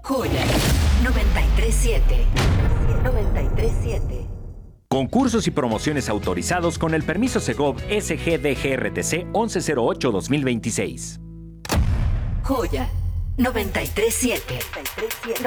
Joya 937. 937. Concursos y promociones autorizados con el permiso Segov SGDGRTC 1108-2026. Joya 937.